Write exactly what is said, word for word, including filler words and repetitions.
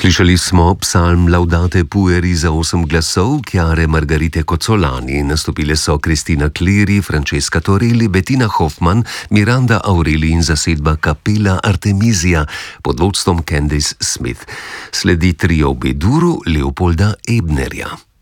Slišali smo psalm Laudate Pueri za osem glasov Chiare Margarite Cozzolani. Nastopile so Kristina Cleary, Francesca Torelli, Bettina Hoffman, Miranda Aureli in zasedba Capella Artemisia pod vodstvom Candice Smith. Sledi trio Beduru Leopolda Ebnerja.